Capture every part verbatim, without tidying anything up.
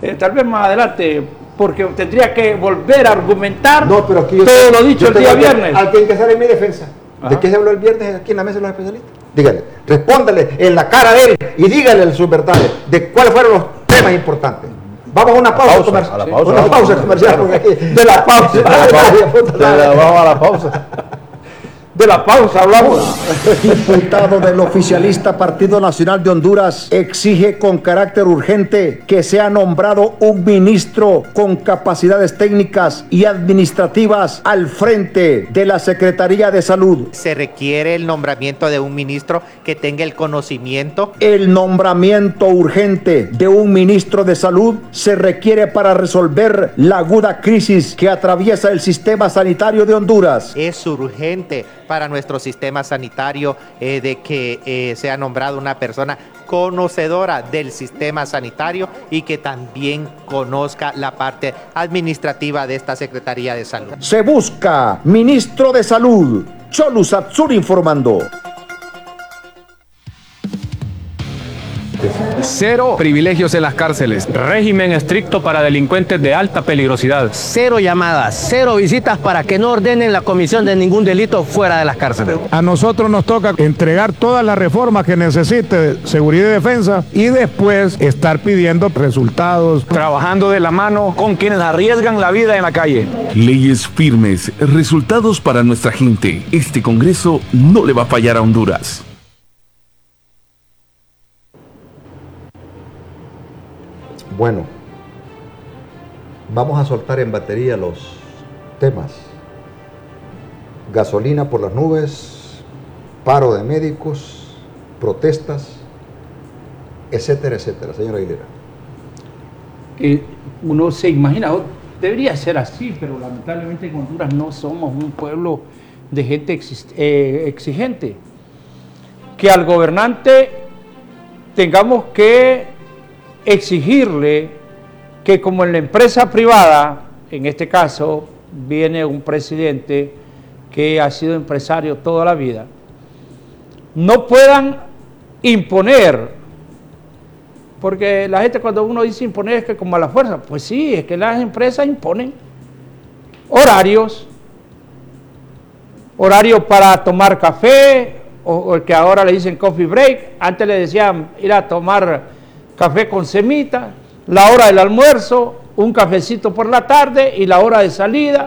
eh, tal vez más adelante, porque tendría que volver a argumentar no, pero aquí yo todo sé, lo dicho el día viernes. Al que hay que hacer en mi defensa. Ajá. ¿De qué se habló el viernes aquí en la mesa de los especialistas? Dígale, respóndale en la cara de él y dígale a sus verdades de cuáles fueron los temas importantes. Vamos a una pausa, pausa a la pausa, una sí. pausa comercial, porque aquí, de la pausa, de la, de la, vamos a la pausa. De la pausa hablamos. Diputado del oficialista Partido Nacional de Honduras exige con carácter urgente que sea nombrado un ministro con capacidades técnicas y administrativas al frente de la Secretaría de Salud. Se requiere el nombramiento de un ministro que tenga el conocimiento. El nombramiento urgente de un ministro de Salud se requiere para resolver la aguda crisis que atraviesa el sistema sanitario de Honduras. Es urgente para nuestro sistema sanitario eh, de que eh, sea nombrada una persona conocedora del sistema sanitario y que también conozca la parte administrativa de esta Secretaría de Salud. Se busca ministro de Salud. Cholu Satsur informando. Cero privilegios en las cárceles. Régimen estricto para delincuentes de alta peligrosidad. Cero llamadas, cero visitas para que no ordenen la comisión de ningún delito fuera de las cárceles. A nosotros nos toca entregar todas las reformas que necesite seguridad y defensa y después estar pidiendo resultados. Trabajando de la mano con quienes arriesgan la vida en la calle. Leyes firmes, resultados para nuestra gente. Este Congreso no le va a fallar a Honduras. Bueno, vamos a soltar en batería los temas. Gasolina por las nubes, paro de médicos, protestas, etcétera, etcétera. Señora Aguilera. Eh, uno se imagina, debería ser así, pero lamentablemente en Honduras no somos un pueblo de gente eh, exigente. Que al gobernante tengamos que exigirle que, como en la empresa privada, en este caso viene un presidente que ha sido empresario toda la vida, no puedan imponer, porque la gente cuando uno dice imponer es que como a la fuerza, pues sí, es que las empresas imponen horarios, horarios para tomar café, o, o el que ahora le dicen coffee break, antes le decían ir a tomar café con semita, la hora del almuerzo, un cafecito por la tarde y la hora de salida.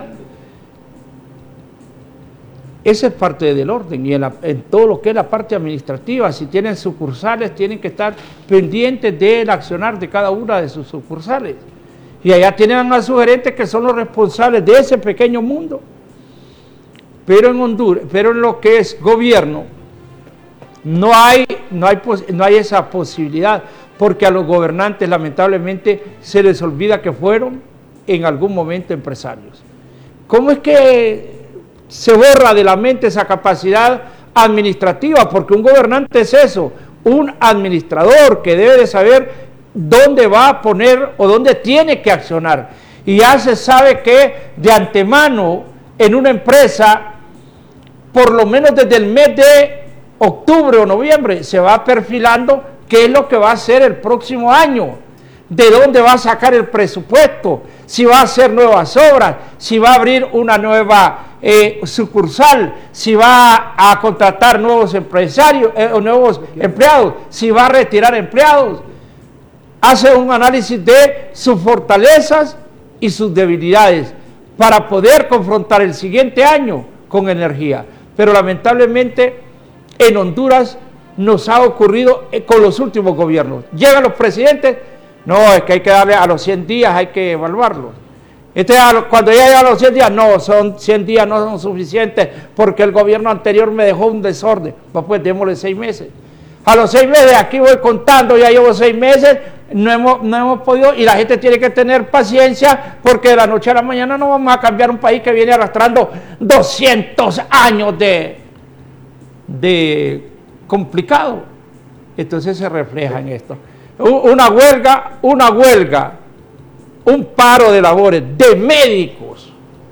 Esa es parte del orden y en, la, en todo lo que es la parte administrativa. Si tienen sucursales, tienen que estar pendientes del accionar de cada una de sus sucursales. Y allá tienen a sus gerentes que son los responsables de ese pequeño mundo. Pero en Honduras, pero en lo que es gobierno, no hay, no hay, no hay esa posibilidad, porque a los gobernantes lamentablemente se les olvida que fueron en algún momento empresarios. ¿Cómo es que se borra de la mente esa capacidad administrativa? Porque un gobernante es eso, un administrador que debe de saber dónde va a poner o dónde tiene que accionar. Y ya se sabe que de antemano en una empresa, por lo menos desde el mes de octubre o noviembre, se va perfilando qué es lo que va a hacer el próximo año, de dónde va a sacar el presupuesto, si va a hacer nuevas obras, si va a abrir una nueva eh, sucursal, si va a contratar nuevos empresarios eh, o nuevos empleados, si va a retirar empleados. Hace un análisis de sus fortalezas y sus debilidades para poder confrontar el siguiente año con energía. Pero lamentablemente en Honduras nos ha ocurrido con los últimos gobiernos. Llegan los presidentes, no, es que hay que darle a los cien días, hay que evaluarlos. Este, cuando ya llegan a los cien días, no, son cien días no son suficientes porque el gobierno anterior me dejó un desorden. Pues, pues démosle seis meses. A los seis meses, aquí voy contando, ya llevo seis meses, no hemos, no hemos podido, y la gente tiene que tener paciencia porque de la noche a la mañana no vamos a cambiar un país que viene arrastrando doscientos años de, de complicado. Entonces se refleja en esto. Una huelga, una huelga, un paro de labores de médicos.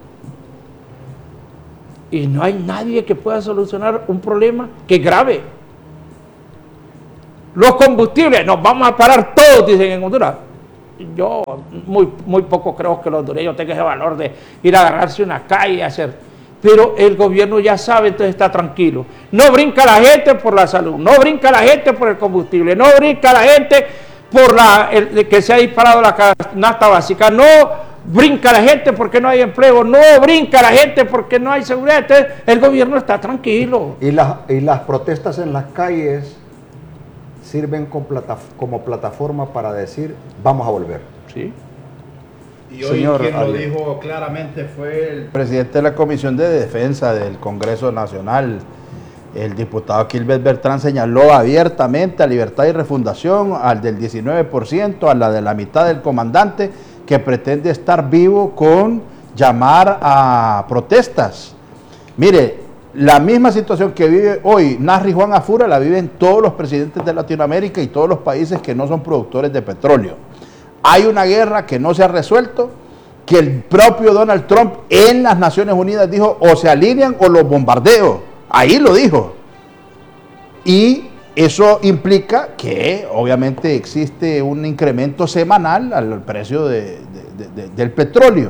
Y no hay nadie que pueda solucionar un problema que es grave. Los combustibles, nos vamos a parar todos, dicen en Honduras. yo muy, muy poco creo que los hondureños tengan ese valor de ir a agarrarse una calle y hacer, pero el gobierno ya sabe, entonces está tranquilo. No brinca la gente por la salud, no brinca la gente por el combustible, no brinca la gente por la el, que se ha disparado la canasta básica, no brinca la gente porque no hay empleo, no brinca la gente porque no hay seguridad. Entonces el gobierno está tranquilo. Y, la, y las protestas en las calles sirven como, plata, como plataforma para decir vamos a volver. Sí. Y hoy Señor, quien lo adiós. dijo claramente fue el presidente de la Comisión de Defensa del Congreso Nacional. El diputado Kilbert Bertrán señaló abiertamente a Libertad y Refundación, al del diecinueve por ciento, a la de la mitad del comandante, que pretende estar vivo con llamar a protestas. Mire, la misma situación que vive hoy Narri Juan Afura la viven todos los presidentes de Latinoamérica y todos los países que no son productores de petróleo. Hay una guerra que no se ha resuelto, que el propio Donald Trump en las Naciones Unidas dijo o se alinean o los bombardeo. Ahí lo dijo. Y eso implica que obviamente existe un incremento semanal al precio de, de, de, de, del petróleo.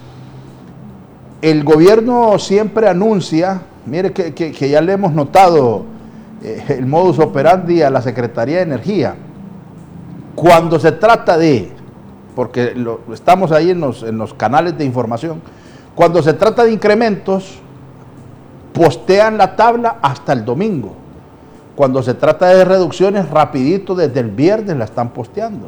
El gobierno siempre anuncia, mire que, que, que ya le hemos notado eh, el modus operandi a la Secretaría de Energía. Cuando se trata de, porque lo, estamos ahí en los, en los canales de información, cuando se trata de incrementos, postean la tabla hasta el domingo. Cuando se trata de reducciones, rapidito desde el viernes la están posteando.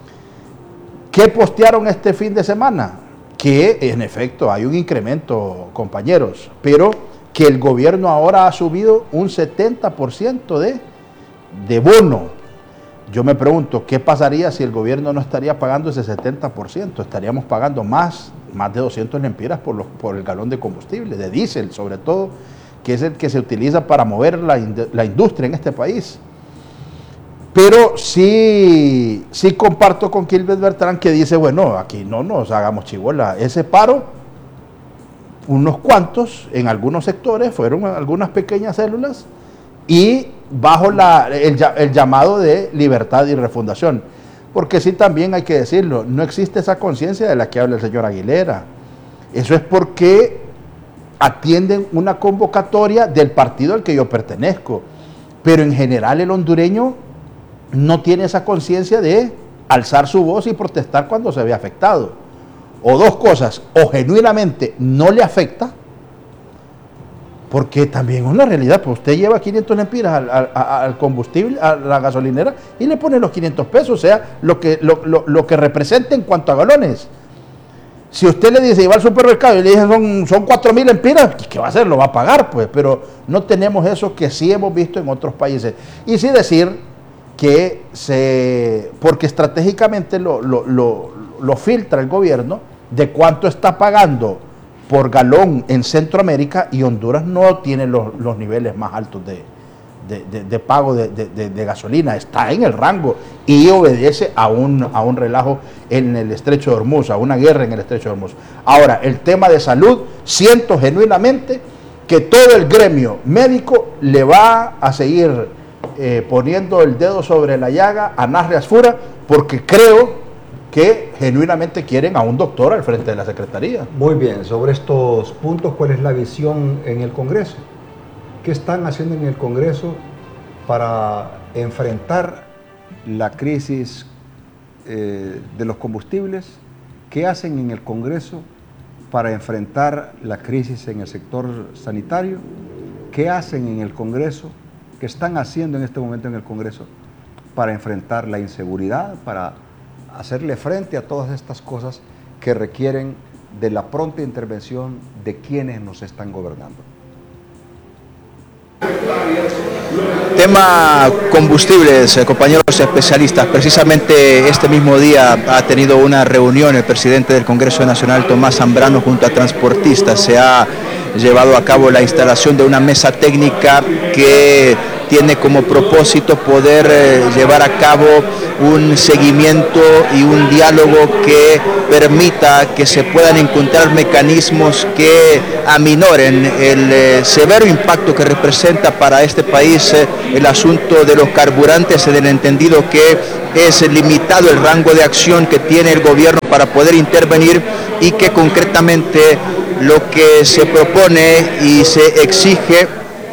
¿Qué postearon este fin de semana? Que en efecto hay un incremento, compañeros, pero que el gobierno ahora ha subido un setenta por ciento de, de bono. Yo me pregunto, ¿qué pasaría si el gobierno no estaría pagando ese setenta por ciento? Estaríamos pagando más, más de doscientos lempiras por, los, por el galón de combustible, de diésel sobre todo, que es el que se utiliza para mover la, la industria en este país. Pero sí, sí comparto con Kilbert Bertrán que dice, bueno, aquí no nos hagamos chibola. Ese paro, unos cuantos, en algunos sectores, fueron algunas pequeñas células, y bajo la, el, el llamado de libertad y refundación. Porque sí, también hay que decirlo, no existe esa conciencia de la que habla el señor Aguilera. Eso es porque atienden una convocatoria del partido al que yo pertenezco. Pero en general el hondureño no tiene esa conciencia de alzar su voz y protestar cuando se ve afectado. O dos cosas, o genuinamente no le afecta, porque también es una realidad, pues usted lleva quinientos lempiras al, al, al combustible, a la gasolinera, y le pone los quinientos pesos, o sea, lo que, lo, lo, lo que representa en cuanto a galones. Si usted le dice, va al supermercado y le dicen son, son cuatro mil lempiras, ¿qué va a hacer? Lo va a pagar, pues, pero no tenemos eso que sí hemos visto en otros países. Y sí decir que se, porque estratégicamente lo, lo, lo, lo filtra el gobierno, de cuánto está pagando por galón en Centroamérica, y Honduras no tiene los, los niveles más altos de, de, de, de pago de, de, de gasolina, está en el rango y obedece a un, a un relajo en el Estrecho de Hormuz, a una guerra en el Estrecho de Hormuz. Ahora, el tema de salud, siento genuinamente que todo el gremio médico le va a seguir eh, poniendo el dedo sobre la llaga a Narri Asfura, porque creo que genuinamente quieren a un doctor al frente de la Secretaría. Muy bien, sobre estos puntos, ¿cuál es la visión en el Congreso? ¿Qué están haciendo en el Congreso para enfrentar la crisis eh, de los combustibles? ¿Qué hacen en el Congreso para enfrentar la crisis en el sector sanitario? ¿Qué hacen en el Congreso? ¿Qué están haciendo en este momento en el Congreso para enfrentar la inseguridad, para hacerle frente a todas estas cosas que requieren de la pronta intervención de quienes nos están gobernando? Tema combustibles, eh, compañeros especialistas. Precisamente este mismo día ha tenido una reunión el presidente del Congreso Nacional, Tomás Zambrano, junto a transportistas. Se ha llevado a cabo la instalación de una mesa técnica que tiene como propósito poder eh, llevar a cabo un seguimiento y un diálogo que permita que se puedan encontrar mecanismos que aminoren el eh, severo impacto que representa para este país eh, el asunto de los carburantes, en el entendido que es limitado el rango de acción que tiene el gobierno para poder intervenir, y que concretamente lo que se propone y se exige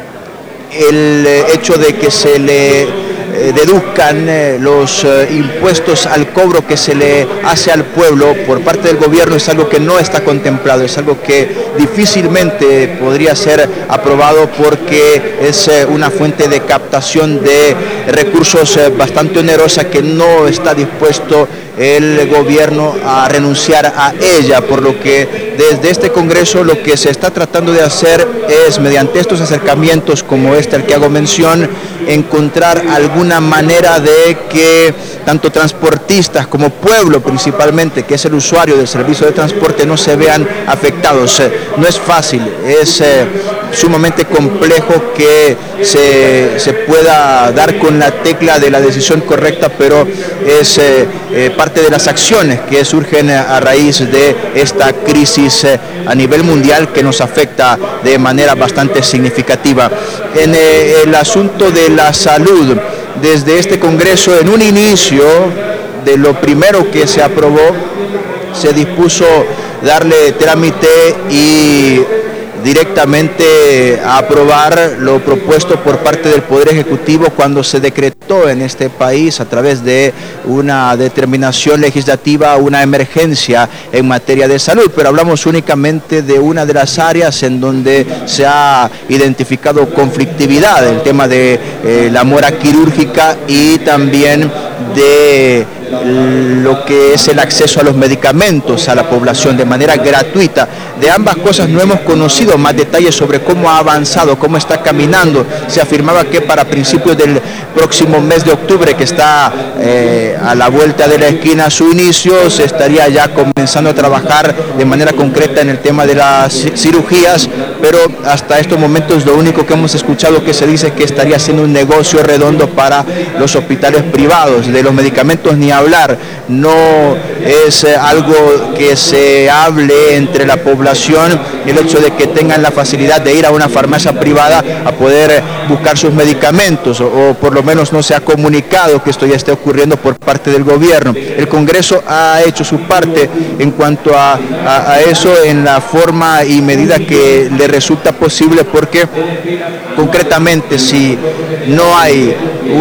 el hecho de que se le eh, deduzcan eh, los eh, impuestos al cobro que se le hace al pueblo por parte del gobierno es algo que no está contemplado, es algo que difícilmente podría ser aprobado porque es eh, una fuente de captación de recursos eh, bastante onerosa que no está dispuesto el gobierno a renunciar a ella, por lo que desde este Congreso lo que se está tratando de hacer es, mediante estos acercamientos como este al que hago mención, encontrar alguna manera de que tanto transportistas como pueblo principalmente, que es el usuario del servicio de transporte, no se vean afectados. No es fácil, es eh, sumamente complejo que se, se pueda dar con la tecla de la decisión correcta, pero es eh, eh, parte de las acciones que surgen a raíz de esta crisis eh, a nivel mundial que nos afecta de manera bastante significativa. En eh, el asunto de la salud, desde este Congreso, en un inicio de lo primero que se aprobó, se dispuso darle trámite y directamente a aprobar lo propuesto por parte del Poder Ejecutivo cuando se decretó en este país, a través de una determinación legislativa, una emergencia en materia de salud, pero hablamos únicamente de una de las áreas en donde se ha identificado conflictividad, el tema de eh, la mora quirúrgica y también de lo que es el acceso a los medicamentos a la población de manera gratuita. De ambas cosas no hemos conocido más detalles sobre cómo ha avanzado, cómo está caminando. Se afirmaba que para principios del próximo mes de octubre, que está eh, a la vuelta de la esquina su inicio, se estaría ya comenzando a trabajar de manera concreta en el tema de las cirugías, pero hasta estos momentos lo único que hemos escuchado que se dice es que estaría siendo un negocio redondo para los hospitales privados. De los medicamentos ni hablar, no es algo que se hable entre la población, el hecho de que tengan la facilidad de ir a una farmacia privada a poder buscar sus medicamentos, o, o por lo menos no se ha comunicado que esto ya esté ocurriendo por parte del gobierno. El Congreso ha hecho su parte en cuanto a, a, a eso en la forma y medida que le resulta posible, porque concretamente si no hay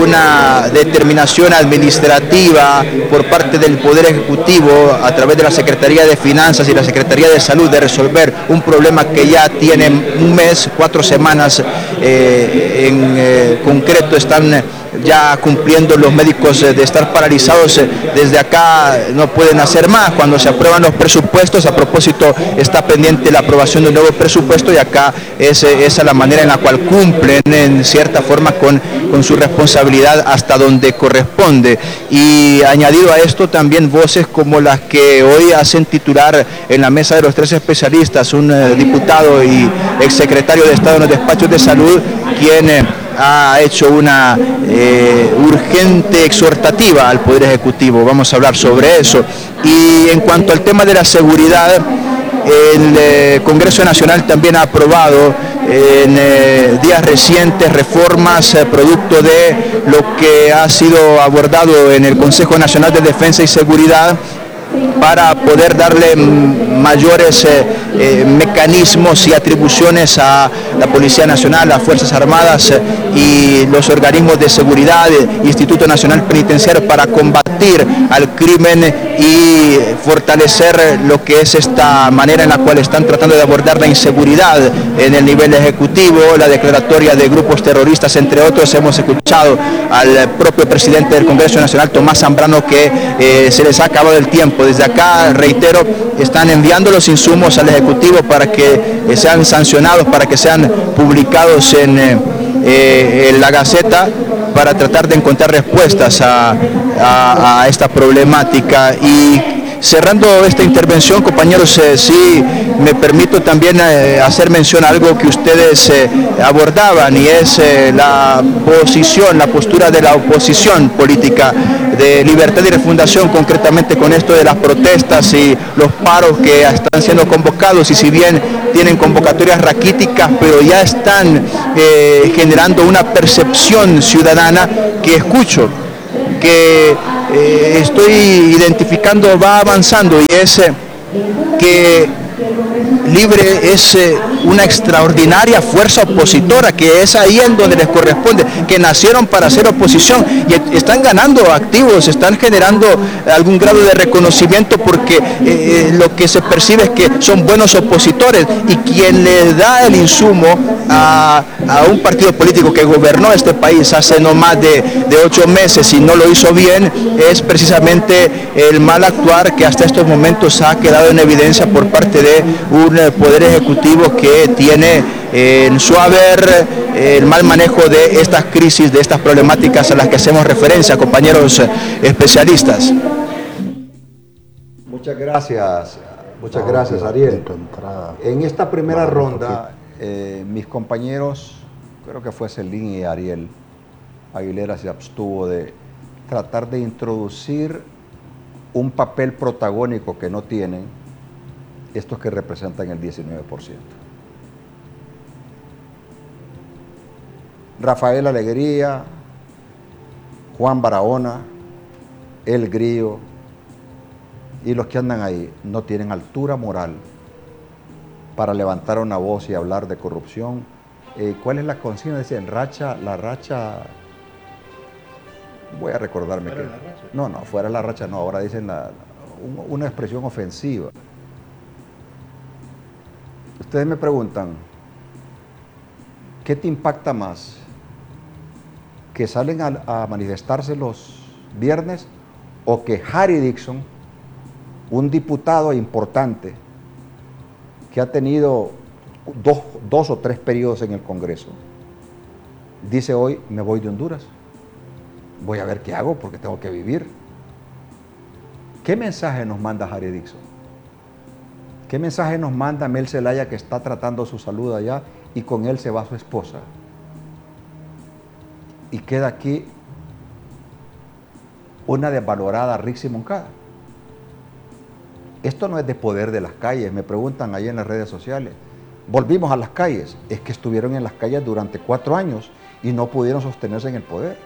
una determinación administrativa por parte del Poder Ejecutivo a través de la Secretaría de Finanzas y la Secretaría de Salud de resolver un problema que ya tiene un mes, cuatro semanas eh, en eh, concreto están ya cumpliendo los médicos de estar paralizados. Desde acá no pueden hacer más. Cuando se aprueban los presupuestos, a propósito, está pendiente la aprobación de un nuevo presupuesto, y acá es, esa es la manera en la cual cumplen en cierta forma con, con su responsabilidad hasta donde corresponde. Y añadido a esto también voces como las que hoy hacen titular en la mesa de los tres especialistas, un eh, diputado y exsecretario de Estado en los despachos de salud, quien eh, ha hecho una eh, urgente exhortativa al Poder Ejecutivo. Vamos a hablar sobre eso. Y en cuanto al tema de la seguridad, el eh, Congreso Nacional también ha aprobado en eh, días recientes reformas eh, producto de lo que ha sido abordado en el Consejo Nacional de Defensa y Seguridad, para poder darle mayores eh, eh, mecanismos y atribuciones a la Policía Nacional, las Fuerzas Armadas eh, y los organismos de seguridad, eh, Instituto Nacional Penitenciario, para combatir al crimen y fortalecer lo que es esta manera en la cual están tratando de abordar la inseguridad en el nivel ejecutivo, la declaratoria de grupos terroristas, entre otros. Hemos escuchado al propio presidente del Congreso Nacional, Tomás Zambrano, que eh, se les ha acabado el tiempo. Desde acá, reitero, están enviando los insumos al Ejecutivo para que eh, sean sancionados, para que sean publicados en, eh, eh, en la Gaceta, para tratar de encontrar respuestas a, a, a esta problemática. Y cerrando esta intervención, compañeros, eh, sí me permito también eh, hacer mención a algo que ustedes eh, abordaban, y es eh, la posición, la postura de la oposición política de Libertad y Refundación, concretamente con esto de las protestas y los paros que están siendo convocados, y si bien tienen convocatorias raquíticas, pero ya están eh, generando una percepción ciudadana que escucho, que eh, estoy identificando, va avanzando, y es eh, que Libre es eh, una extraordinaria fuerza opositora, que es ahí en donde les corresponde, que nacieron para hacer oposición y están ganando activos, están generando algún grado de reconocimiento, porque eh, lo que se percibe es que son buenos opositores, y quien le da el insumo a, a un partido político que gobernó este país hace no más de, de ocho meses y no lo hizo bien, es precisamente el mal actuar que hasta estos momentos ha quedado en evidencia por parte de un poder ejecutivo que tiene eh, en su haber eh, el mal manejo de estas crisis, de estas problemáticas a las que hacemos referencia, compañeros eh, especialistas. Muchas gracias, muchas gracias, Ariel. En esta primera ronda, eh, mis compañeros, creo que fue Celín y Ariel Aguilera, se abstuvo de tratar de introducir un papel protagónico que no tienen estos que representan el diecinueve por ciento. Rafael Alegría, Juan Barahona, El Grillo y los que andan ahí no tienen altura moral para levantar una voz y hablar de corrupción. Eh, ¿Cuál es la consigna? Decían, racha, la racha... Voy a recordarme que... No, no, fuera la racha no, ahora dicen la, una expresión ofensiva. Ustedes me preguntan, ¿qué te impacta más? ¿Que salen a, a manifestarse los viernes o que Harry Dixon, un diputado importante que ha tenido dos, dos o tres periodos en el Congreso, dice hoy, me voy de Honduras, voy a ver qué hago porque tengo que vivir? ¿Qué mensaje nos manda Harry Dixon? ¿Qué mensaje nos manda Mel Zelaya, que está tratando su salud allá y con él se va su esposa? Y queda aquí una desvalorada Rixi Moncada. Esto no es de poder de las calles, me preguntan ahí en las redes sociales. Volvimos a las calles, es que estuvieron en las calles durante cuatro años y no pudieron sostenerse en el poder.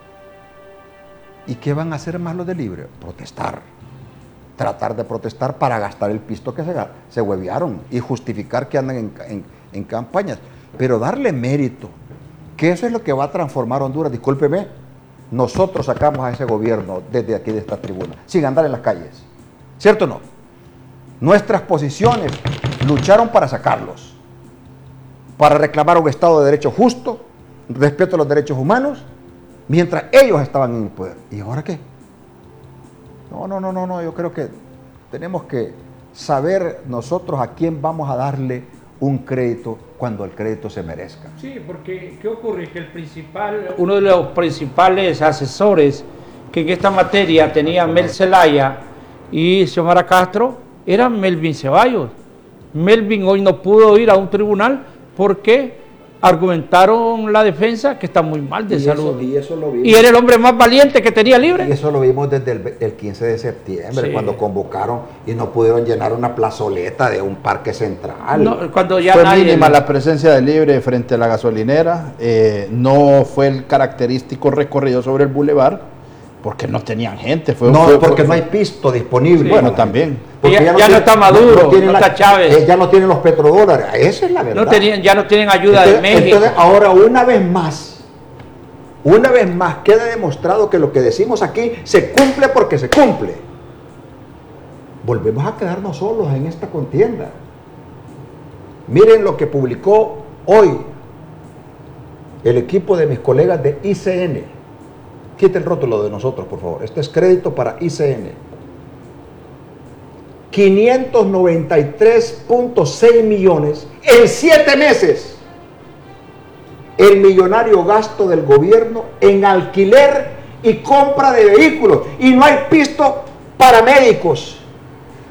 ¿Y qué van a hacer más los de Libre? Protestar. Tratar de protestar para gastar el pisto que se, se huevearon y justificar que andan en, en, en campañas. Pero darle mérito, que eso es lo que va a transformar Honduras. Discúlpeme, nosotros sacamos a ese gobierno desde aquí de esta tribuna, sin andar en las calles. ¿Cierto o no? Nuestras posiciones lucharon para sacarlos, para reclamar un Estado de Derecho justo, respeto a los derechos humanos, mientras ellos estaban en el poder. ¿Y ahora qué? No, no, no, no, no, yo creo que tenemos que saber nosotros a quién vamos a darle un crédito cuando el crédito se merezca. Sí, porque ¿qué ocurre? Que el principal, uno de los principales asesores que en esta materia tenía Mel Zelaya y Xiomara Castro era Melvin Ceballos. Melvin hoy no pudo ir a un tribunal porque argumentaron la defensa que está muy mal de y salud. Eso, y, eso lo vimos. Y era el hombre más valiente que tenía Libre. Y eso lo vimos desde el, el quince de septiembre, sí, cuando convocaron y no pudieron llenar una plazoleta de un parque central. No, cuando ya fue nadie... mínima la presencia de Libre frente a la gasolinera, eh, no fue el característico recorrido sobre el bulevar, porque no tenían gente. Fue, no, fue, porque fue, no hay pisto disponible. Sí, bueno, también. Ya, ya, no tiene, no está Maduro, no, no, no está la, Chávez. Eh, ya no tienen los petrodólares, esa es la verdad. No tenían, ya no tienen ayuda entonces, de México. Entonces, ahora una vez más, una vez más queda demostrado que lo que decimos aquí se cumple porque se cumple. Volvemos a quedarnos solos en esta contienda. Miren lo que publicó hoy el equipo de mis colegas de I C N. Quite el rótulo de nosotros, por favor. Este es crédito para I C N. quinientos noventa y tres punto seis millones en siete meses. El millonario gasto del gobierno en alquiler y compra de vehículos. Y no hay pisto para médicos.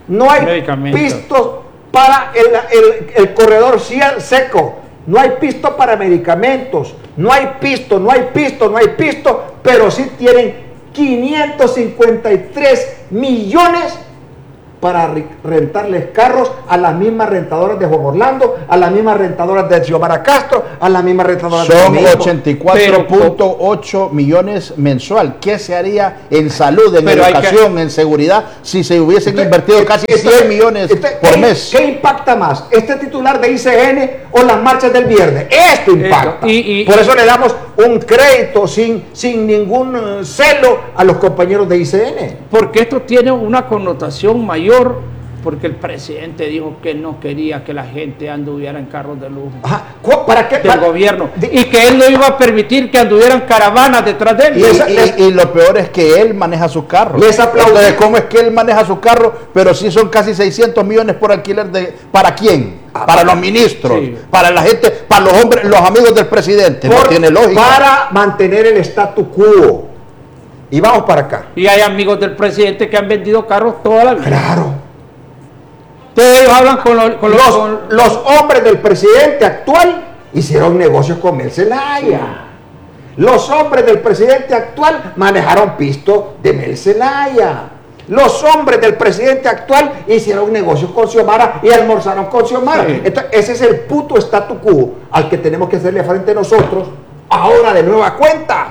no hay pistos para el, el, el corredor seco, no hay pisto para medicamentos, no hay pisto, no hay pisto, no hay pisto, pero sí tienen quinientos cincuenta y tres millones para rentarles carros a las mismas rentadoras de Juan Orlando, a las mismas rentadoras de Xiomara Castro, a las mismas rentadoras Son de Son ochenta y cuatro punto ocho millones mensual. ¿Qué se haría en salud, en pero educación, que... en seguridad, si se hubiesen usted, invertido casi usted, cien millones usted, por ¿qué, mes? ¿Qué impacta más? ¿Este titular de I C N o las marchas del viernes? Esto impacta. Y, y, por eso le damos un crédito sin, sin ningún celo a los compañeros de I C N. Porque esto tiene una connotación mayor, porque el presidente dijo que no quería que la gente anduviera en carros de lujo. Ajá. ¿Para qué? Del ¿Para? gobierno. Y que él no iba a permitir que anduvieran caravanas detrás de él. Y, esa, y, y lo peor es que él maneja su carro. Les aplaudimos. Entonces, ¿cómo es que él maneja su carro? Pero sí son casi seiscientos millones por alquiler de... ¿Para quién? Ah, para los ministros, sí. Para la gente, para los hombres, los amigos del presidente. Por, no tiene lógica. Para mantener el statu quo. Y vamos para acá. Y hay amigos del presidente que han vendido carros toda la vida. Claro. Ustedes ellos hablan con, lo, con, los, los, con los hombres del presidente actual hicieron negocios con Mel Zelaya. Sí. Los hombres del presidente actual manejaron pisto de Mel Zelaya. Los hombres del presidente actual hicieron negocios con Xiomara y almorzaron con Xiomara. Sí. Entonces, ese es el puto statu quo al que tenemos que hacerle frente nosotros ahora de nueva cuenta.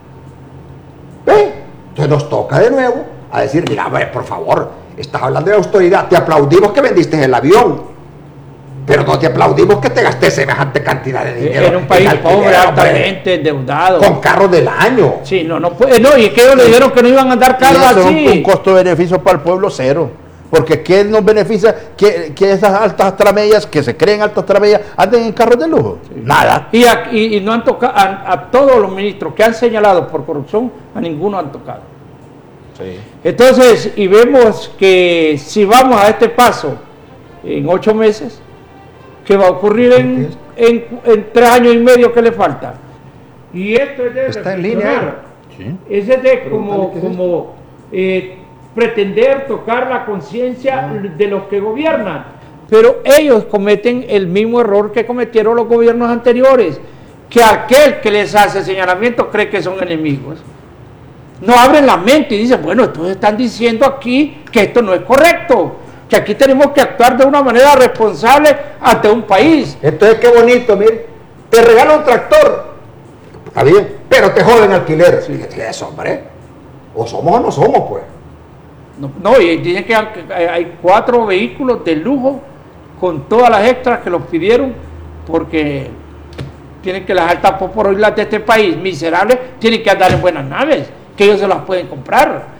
¿Ven? Entonces nos toca de nuevo a decir, mira, a ver, por favor, estás hablando de autoridad, te aplaudimos que vendiste el avión, pero no te aplaudimos que te gasté semejante cantidad de dinero. En un país en pobre, altamente endeudado. Con carros del año. Sí, no, no puede, no, y es que ellos le dijeron que no iban a andar carros así. Un, un costo-beneficio para el pueblo cero. Porque ¿qué nos beneficia que, que esas altas tramellas, que se creen altas tramellas, anden en carros de lujo? Sí. Nada. Y, a, y, y no han tocado, a, a todos los ministros que han señalado por corrupción, a ninguno han tocado. Sí. Entonces, y vemos que si vamos a este paso en ocho meses, ¿qué va a ocurrir en, en, en tres años y medio que le falta? Y esto es de está en línea. ¿Sí? Es de como, como eh, pretender tocar la conciencia ah. de los que gobiernan, pero ellos cometen el mismo error que cometieron los gobiernos anteriores, que aquel que les hace señalamiento cree que son enemigos. No abren la mente y dicen, bueno, entonces están diciendo aquí que esto no es correcto, que aquí tenemos que actuar de una manera responsable ante un país. Entonces qué bonito, mire, te regala un tractor, está bien, pero te joden alquiler. Sí. Eso, hombre, o somos o no somos, pues. No, no, y dicen que hay cuatro vehículos de lujo con todas las extras que los pidieron porque tienen que las altas popularidades de este país, miserables, tienen que andar en buenas naves, que ellos se las pueden comprar.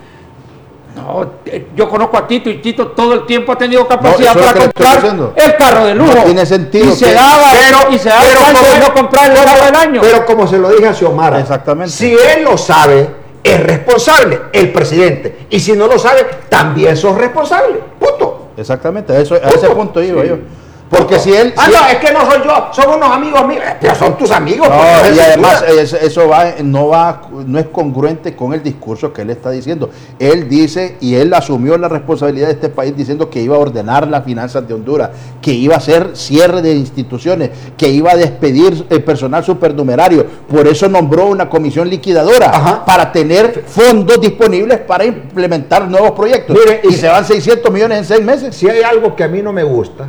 No, yo conozco a Tito y Tito todo el tiempo ha tenido capacidad no, para comprar el carro de lujo. No tiene sentido. Y se daba, pero, y se daba pero el como, de no comprar el carro del año. Pero como se lo dije a Xiomara, exactamente. Si él lo sabe, es responsable el presidente. Y si no lo sabe, también sos responsable. Punto. Exactamente, a, eso, a ese punto iba sí. yo. Porque si él... Ah, si no, él, es que no soy yo, son unos amigos míos, pero son tus amigos. No, y además eso, eso va, no va, no es congruente con el discurso que él está diciendo. Él dice, y él asumió la responsabilidad de este país diciendo que iba a ordenar las finanzas de Honduras, que iba a hacer cierre de instituciones, que iba a despedir el personal supernumerario. Por eso nombró una comisión liquidadora, Ajá. para tener fondos disponibles para implementar nuevos proyectos. Mire, y, y se van seiscientos millones en seis meses. Si hay algo que a mí no me gusta,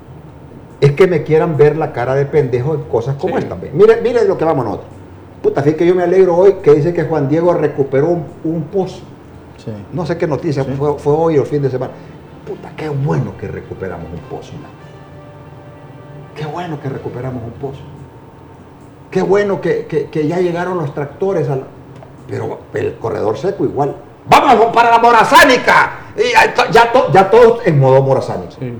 es que me quieran ver la cara de pendejo en cosas como sí. esta. Mire, mire lo que vamos nosotros. Puta, fíjate que yo me alegro hoy que dice que Juan Diego recuperó un, un pozo. Sí. No sé qué noticia, sí. fue, fue hoy o el fin de semana. Puta, qué bueno que recuperamos un pozo. Man. Qué bueno que recuperamos un pozo. Qué bueno que, que, que ya llegaron los tractores. Al, pero el corredor seco igual. ¡Vamos para la morazánica! Y ya, ya, to, ya todos en modo morazánica. Sí.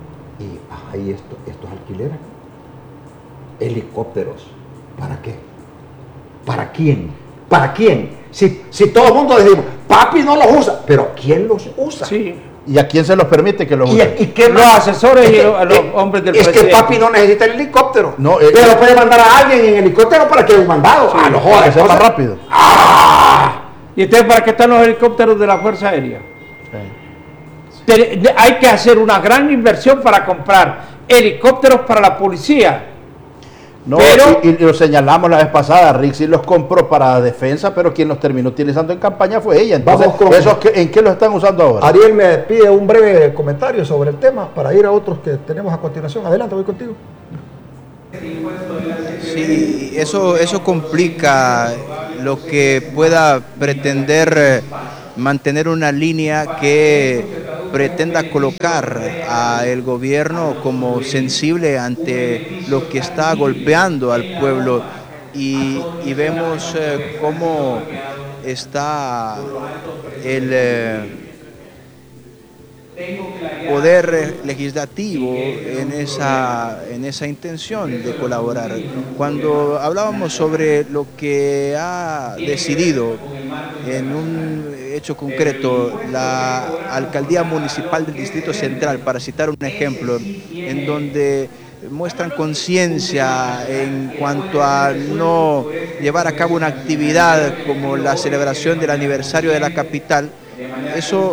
Ahí esto, estos alquileres, helicópteros, ¿para qué? ¿Para quién? ¿Para quién? Si, si todo el mundo decimos, papi no los usa, pero ¿quién los usa? Sí. ¿Y a quién se los permite que los usen? ¿Y, y qué los asesores es que, y a los eh, hombres del es presidente. Es que papi no necesita el helicóptero. No, eh, pero puede mandar a alguien en helicóptero para que lo mandado. Sí, ah, no jodas, que sea más rápido. ¡Ah! ¿Y entonces para qué están los helicópteros de la Fuerza Aérea? Sí. te, hay que hacer una gran inversión para comprar helicópteros para la policía. No, pero, y, y lo señalamos la vez pasada, Rixi los compró para defensa, pero quien los terminó utilizando en campaña fue ella. Entonces, Vamos con, ¿esos que, ¿en qué lo están usando ahora? Ariel me pide un breve comentario sobre el tema para ir a otros que tenemos a continuación. Adelante, voy contigo. Sí, eso, eso complica lo que pueda pretender eh, mantener una línea que pretenda colocar al gobierno como sensible ante lo que está golpeando al pueblo y, y vemos eh, cómo está el eh, poder legislativo en esa, en esa intención de colaborar. Cuando hablábamos sobre lo que ha decidido en un hecho concreto la Alcaldía Municipal del Distrito Central, para citar un ejemplo, en donde muestran conciencia en cuanto a no llevar a cabo una actividad como la celebración del aniversario de la capital, eso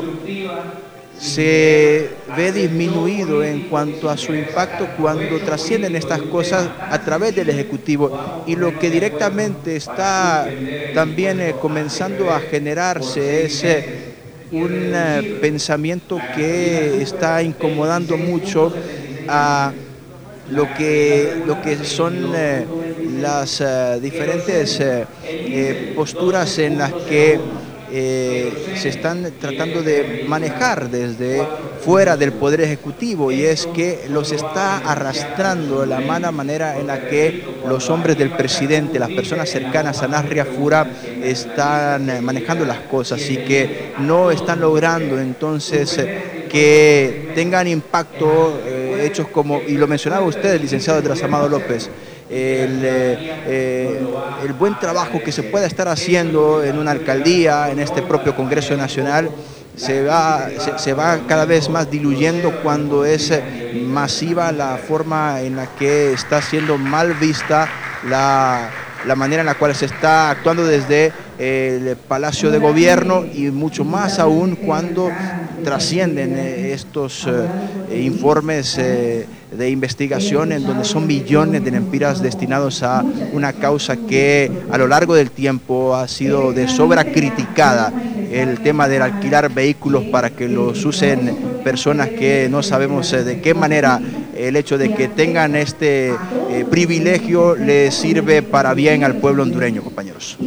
se ve disminuido en cuanto a su impacto cuando trascienden estas cosas a través del Ejecutivo, y lo que directamente está también eh, comenzando a generarse es eh, un eh, pensamiento que está incomodando mucho a lo que, lo que son eh, las eh, diferentes eh, eh, posturas en las que Eh, se están tratando de manejar desde fuera del Poder Ejecutivo, y es que los está arrastrando la mala manera en la que los hombres del presidente, las personas cercanas a Nasria Fura, están manejando las cosas y que no están logrando entonces que tengan impacto eh, hechos como, y lo mencionaba usted, el licenciado Tras Amado López, El, eh, el buen trabajo que se pueda estar haciendo en una alcaldía, en este propio Congreso Nacional, se va, se, se va cada vez más diluyendo cuando es masiva la forma en la que está siendo mal vista la, la manera en la cual se está actuando desde el Palacio de Gobierno, y mucho más aún cuando trascienden estos eh, informes eh, de investigación en donde son millones de lempiras destinados a una causa que a lo largo del tiempo ha sido de sobra criticada, el tema del alquilar vehículos para que los usen personas que no sabemos de qué manera el hecho de que tengan este eh, privilegio les sirve para bien al pueblo hondureño, compañeros.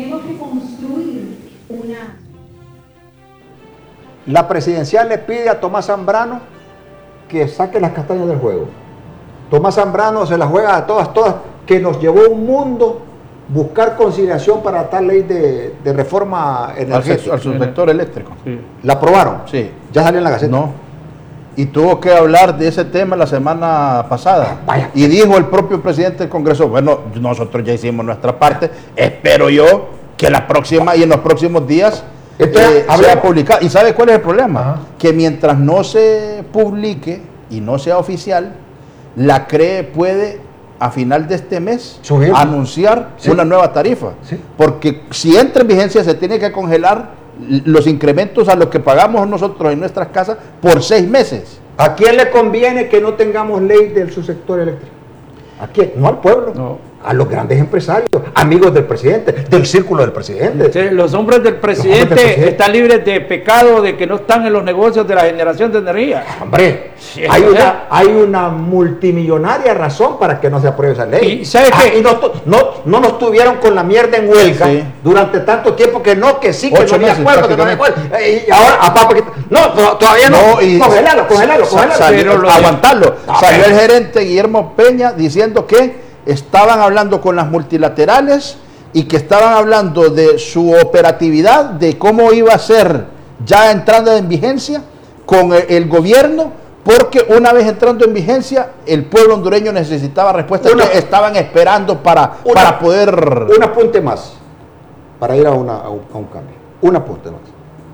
La presidencial le pide a Tomás Zambrano que saque las castañas del juego. Tomás Zambrano se las juega a todas, todas, que nos llevó un mundo buscar conciliación para tal ley de, de reforma energética. Al subsector eléctrico. Sí. ¿La aprobaron? Sí. ¿Ya salió en la Gaceta? No. Y tuvo que hablar de ese tema la semana pasada. Vaya. Y dijo el propio presidente del Congreso, bueno, nosotros ya hicimos nuestra parte, espero yo que la próxima y en los próximos días Entonces, eh, sea publicado. ¿Y sabe cuál es el problema? Ajá. Que mientras no se publique y no sea oficial, la C R E puede a final de este mes Subir. anunciar sí. una nueva tarifa. Sí. Porque si entra en vigencia se tiene que congelar los incrementos a los que pagamos nosotros en nuestras casas por seis meses. ¿A quién le conviene que no tengamos ley del subsector eléctrico? ¿A quién? No al pueblo. No. A los grandes empresarios, amigos del presidente, del círculo del presidente. Sí, los hombres del presidente, hombres del presidente están libres de pecado de que no están en los negocios de la generación de energía. Hombre, sí, hay, una, hay una multimillonaria razón para que no se apruebe esa ley. ¿Y sabe ah, qué? Y no, no, no nos tuvieron con la mierda en huelga sí. durante tanto tiempo que no, que sí, que Ocho no había acuerdo, que no había acuerdo. Y ahora, a papá, no, todavía no. no y congelalo, congelalo, congelalo. Pero lo aguantarlo. De... Salió el gerente Guillermo Peña diciendo que estaban hablando con las multilaterales y que estaban hablando de su operatividad, de cómo iba a ser ya entrando en vigencia con el, el gobierno, porque una vez entrando en vigencia el pueblo hondureño necesitaba respuestas una, que estaban esperando para, una, para poder... Un apunte más, para ir a, una, a, un, a un cambio. Un apunte más.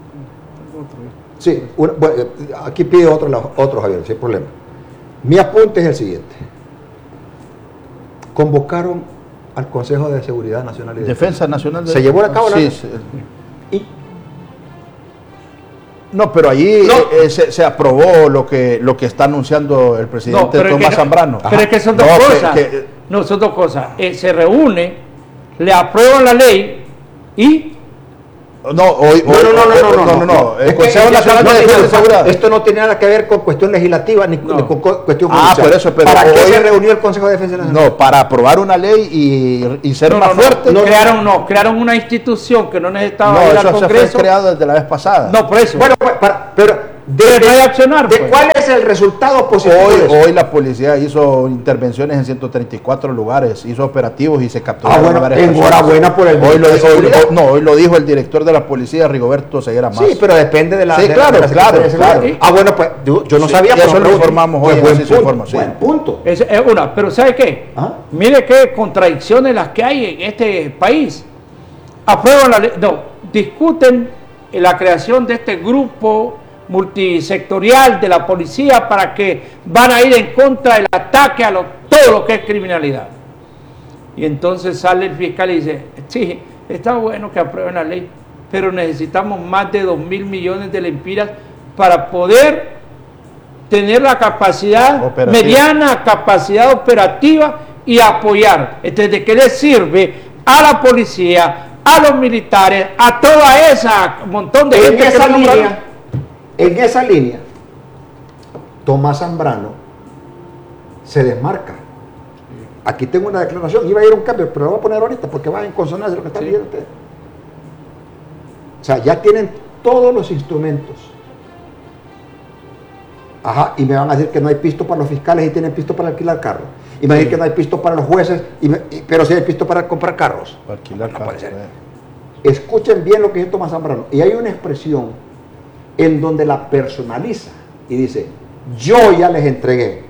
Sí, una, bueno, aquí pide otro, otro Javier, sin problema. Mi apunte es el siguiente. Convocaron al Consejo de Seguridad Nacional y Defensa, Defensa Nacional. De... Se llevó a cabo la... Sí, sí. Y No, pero allí No. eh, se, se aprobó lo que lo que está anunciando el presidente No, pero es Tomás que no- Zambrano. Pero Ajá. es que son dos No, que- cosas. que- no, son dos cosas. Eh, se reúne, le aprueban la ley y... no, hoy, No, hoy- no, no, no, no, no, no, no, Es el que Consejo esto- Nacional no, de Defensa y no, Seguridad. Esto no tiene nada que ver con cuestión legislativa ni, No. ni con cu- cuestión Ah, judicial. por eso, pero ¿Para qué hoy- se reunió el Consejo de Defensa Nacional? No, para aprobar una ley y, y ser No, más no, no, fuerte. no, crearon, no, crearon una institución que no necesitaba No, ir al eso se fue Congreso. creado desde la vez pasada. No, por eso. Bueno, pues, para- pero de, Pero no hay de- accionar, ¿de pues. cuál es el resultado positivo Hoy, de eso? hoy la policía hizo intervenciones en ciento treinta y cuatro lugares, hizo operativos y se Ah, capturaron bueno, a varias personas. enhorabuena por el hoy lo, ministro de hoy- Seguridad. hoy- No, hoy lo dijo el director de la policía, Rigoberto Ceguera Mas. Sí, pero depende de la. Sí, de la- claro, de la Secretaría claro, de Seguridad. claro. Ah, bueno, pues yo, yo no Sí, sabía. y eso pero lo pregunto. informamos Pues hoy, buen así se punto, informa, sí. Buen punto. Es, es una, pero ¿sabe qué? ¿Ah? Mire qué contradicciones las que hay en este país. Aprueban la ley, no, discuten la creación de este grupo multisectorial de la policía para que van a ir en contra del ataque a lo, todo lo que es criminalidad. Y entonces sale el fiscal y dice, sí, está bueno que aprueben la ley, pero necesitamos más de dos mil millones de lempiras para poder tener la capacidad, Operativa. mediana capacidad operativa y apoyar. Entonces, ¿de qué le sirve a la policía, a los militares, a toda esa montón de En gente que esa no nombraron? línea, en esa línea, Tomás Zambrano se desmarca. Aquí tengo una declaración, iba a ir a un cambio, pero lo voy a poner ahorita porque va en consonancia lo que están Sí. viendo ustedes. O sea, ya tienen todos los instrumentos. Ajá, y me van a decir que no hay pisto para los fiscales y tienen pisto para alquilar carros. Y me van a decir que no hay pisto para los jueces, y me- y- pero sí hay pisto para comprar carros. Para alquilar No puede carros, ser. eh. Escuchen bien lo que dice Tomás Zambrano. Y hay una expresión en donde la personaliza y dice, yo ya les entregué.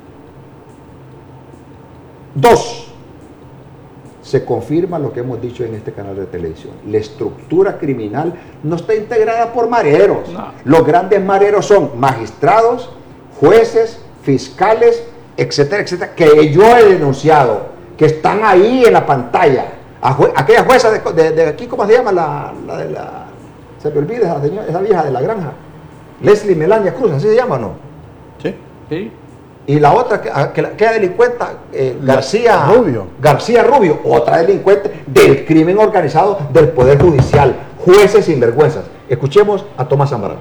Dos, se confirma lo que hemos dicho en este canal de televisión. La estructura criminal no está integrada por mareros. No. Los grandes mareros son magistrados, jueces, fiscales, etcétera, etcétera, que yo he denunciado, que están ahí en la pantalla. A jue- aquella jueza de, de- de aquí, ¿cómo se llama? La, la de la... Se me olvida esa, señora- esa vieja de la granja. Leslie Melania Cruz, ¿así se llama o no? Sí. Sí. Y la otra, que, que la- aquella delincuente, eh, La- García Rubio. García Rubio, otra delincuente del crimen organizado del Poder Judicial, jueces sinvergüenzas. Escuchemos a Tomás Zambrano.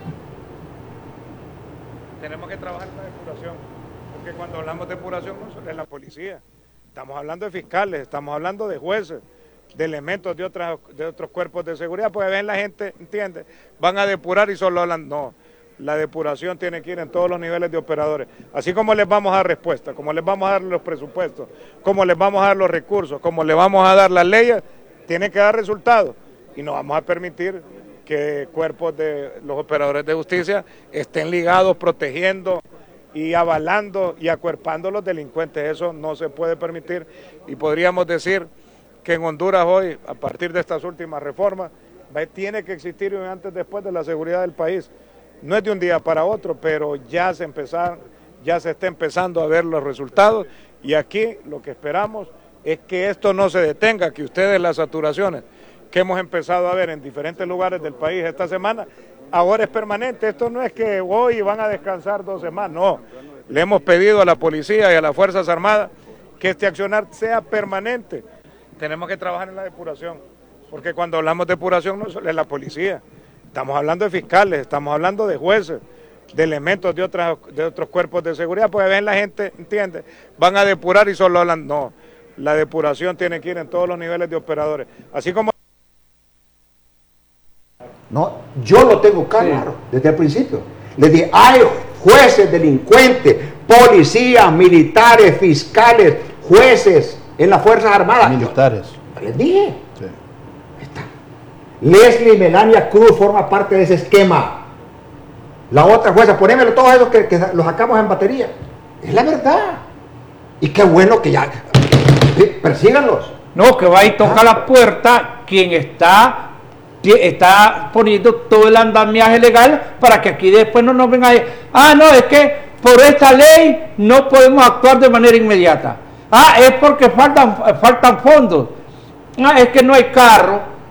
Tenemos que trabajar en la depuración, porque cuando hablamos de depuración no solo es la policía, estamos hablando de fiscales, estamos hablando de jueces, de elementos de, otras, de otros cuerpos de seguridad, porque ven la gente, entiende, van a depurar y solo hablan, no, la depuración tiene que ir en todos los niveles de operadores, así como les vamos a dar respuesta, como les vamos a dar los presupuestos, como les vamos a dar los recursos, como les vamos a dar las leyes, tiene que dar resultados y no vamos a permitir que cuerpos de los operadores de justicia estén ligados, protegiendo y avalando y acuerpando a los delincuentes. Eso no se puede permitir y podríamos decir que en Honduras hoy, a partir de estas últimas reformas, va- tiene que existir un antes y después de la seguridad del país. No es de un día para otro, pero ya se empezaron, ya se está empezando a ver los resultados y aquí lo que esperamos es que esto no se detenga, que ustedes las saturaciones que hemos empezado a ver en diferentes lugares del país esta semana, ahora es permanente. Esto no es que hoy van a descansar dos semanas, no. Le hemos pedido a la policía y a las Fuerzas Armadas que este accionar sea permanente. Tenemos que trabajar en la depuración, porque cuando hablamos de depuración no solo es la policía, estamos hablando de fiscales, estamos hablando de jueces, de elementos de, otras, de otros cuerpos de seguridad, porque ven la gente, entiende, van a depurar y solo hablan, no, la depuración tiene que ir en todos los niveles de operadores, así como... No, yo lo tengo claro desde el principio. Les dije, hay jueces, delincuentes, policías, militares, fiscales, jueces en las Fuerzas Armadas. Militares. Yo les dije. Sí. Está. Leslie Melania Cruz forma parte de ese esquema. La otra jueza, ponémelo todos esos que, que los sacamos en batería. Es la verdad. Y qué bueno que ya... Sí, persíganlos. No, que va y toca la puerta quien está, está poniendo todo el andamiaje legal para que aquí después no nos vengan a decir, ah, no, es que por esta ley no podemos actuar de manera inmediata. Ah, es porque faltan, faltan fondos. Ah, es que no hay carro.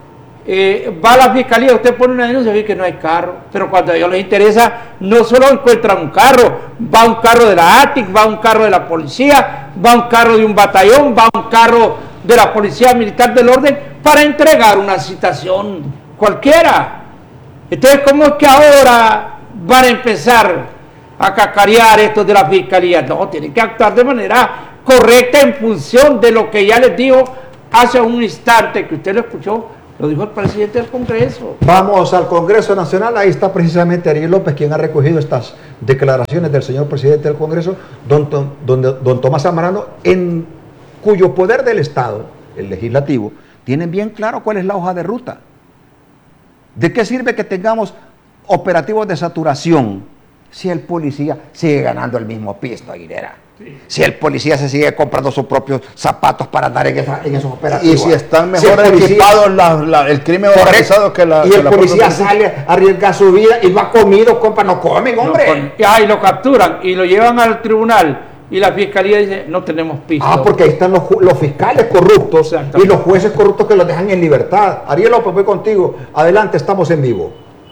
Eh, va a la fiscalía, usted pone una denuncia y ve que no hay carro, pero cuando a ellos les interesa, no solo encuentran un carro, va un carro de la A T I C, va un carro de la policía, va un carro de un batallón, va un carro de la Policía Militar del Orden para entregar una citación cualquiera. Entonces, ¿cómo es que ahora van a empezar a cacarear estos de la fiscalía? No, tienen que actuar de manera correcta en función de lo que ya les dijo hace un instante, que usted lo escuchó. Lo dijo el presidente del Congreso. Vamos al Congreso Nacional. Ahí está precisamente Ariel López, quien ha recogido estas declaraciones del señor presidente del Congreso, don, don, don Tomás Zambrano, en cuyo poder del Estado, el legislativo, tienen bien claro cuál es la hoja de ruta. ¿De qué sirve que tengamos operativos de saturación si el policía sigue ganando el mismo pisto, Aguilera? Sí. Si el policía se sigue comprando sus propios zapatos para andar en, esa, en esos operativos. Y si están mejor si equipados la, la, el crimen organizado que la... Y el que policía la sale a arriesgar su vida y va comido, compa, no comen, hombre. No, y, ah, y lo capturan y lo llevan al tribunal y la fiscalía dice, no tenemos pisto. Ah, porque ahí están los, los fiscales corruptos y los jueces corruptos que los dejan en libertad. Ariel López, voy contigo. Adelante, estamos en vivo.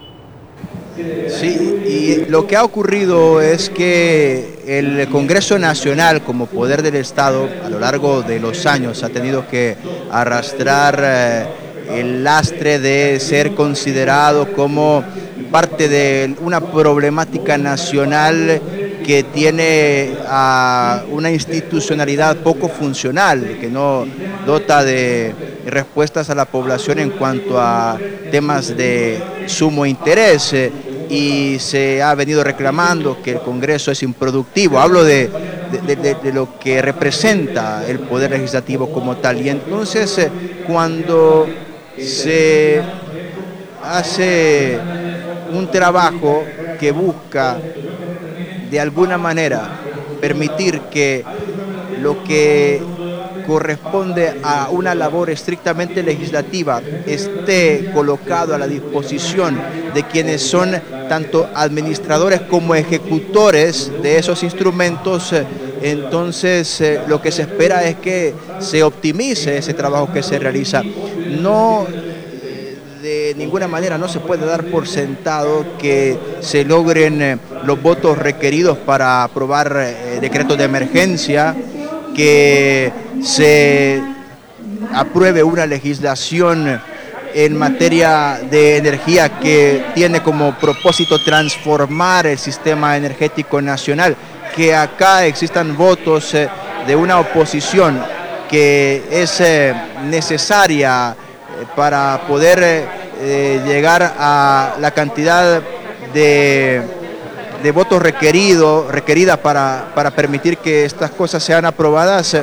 Sí, y lo que ha ocurrido es que el Congreso Nacional, como poder del Estado, a lo largo de los años ha tenido que arrastrar eh, el lastre de ser considerado como parte de una problemática nacional que tiene a una institucionalidad poco funcional, que no dota de respuestas a la población en cuanto a temas de sumo interés, y se ha venido reclamando que el Congreso es improductivo. Hablo de, de, de, de lo que representa el Poder Legislativo como tal, y entonces cuando se hace un trabajo que busca de alguna manera permitir que lo que corresponde a una labor estrictamente legislativa esté colocado a la disposición de quienes son tanto administradores como ejecutores de esos instrumentos, entonces eh, lo que se espera es que se optimice ese trabajo que se realiza. No, de ninguna manera no se puede dar por sentado que se logren eh, los votos requeridos para aprobar eh, decretos de emergencia, que se apruebe una legislación en materia de energía que tiene como propósito transformar el sistema energético nacional, que acá existan votos eh, de una oposición que es eh, necesaria eh, para poder eh, llegar a la cantidad de, de votos requerido, requerida para, para permitir que estas cosas sean aprobadas.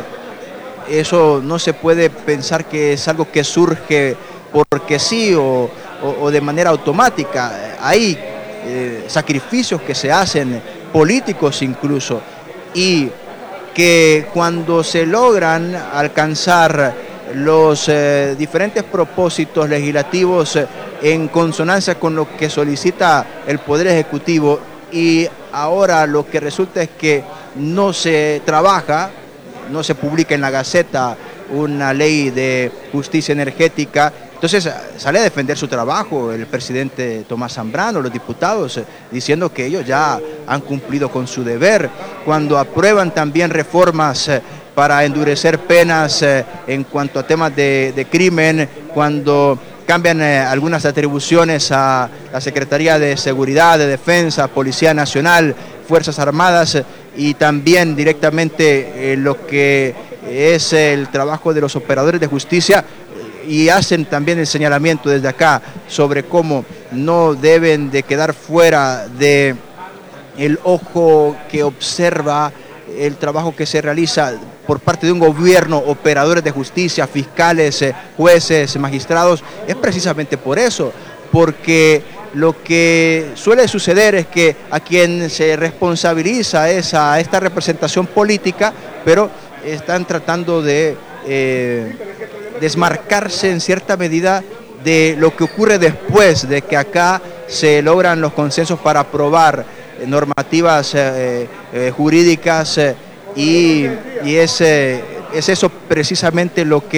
Eso no se puede pensar que es algo que surge porque sí o, o, o de manera automática. Hay eh, sacrificios que se hacen, políticos incluso, y que cuando se logran alcanzar los eh, diferentes propósitos legislativos eh, en consonancia con lo que solicita el Poder Ejecutivo, y ahora lo que resulta es que no se trabaja, no se publica en la Gaceta una ley de justicia energética. Entonces sale a defender su trabajo el presidente Tomás Zambrano, los diputados, diciendo que ellos ya han cumplido con su deber, cuando aprueban también reformas para endurecer penas en cuanto a temas de, de crimen, cuando cambian eh, algunas atribuciones a la Secretaría de Seguridad, de Defensa, Policía Nacional, Fuerzas Armadas, y también directamente eh, lo que es el trabajo de los operadores de justicia, y hacen también el señalamiento desde acá sobre cómo no deben de quedar fuera de el ojo que observa el trabajo que se realiza por parte de un gobierno, operadores de justicia, fiscales, eh, jueces, magistrados. Es precisamente por eso, porque lo que suele suceder es que a quien se responsabiliza es a esta representación política, pero están tratando de eh, desmarcarse en cierta medida de lo que ocurre después de que acá se logran los consensos para aprobar eh, normativas eh, eh, jurídicas, eh, y, y es, eh, es eso precisamente lo que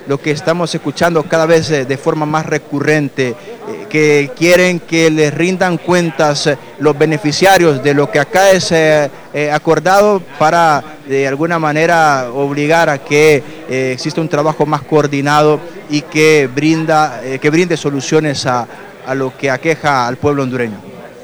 lo que estamos escuchando cada vez eh, de forma más recurrente, eh, que quieren que les rindan cuentas eh, los beneficiarios de lo que acá es eh, eh, acordado para de alguna manera obligar a que eh, exista un trabajo más coordinado y que, brinda, eh, que brinde soluciones a, a lo que aqueja al pueblo hondureño.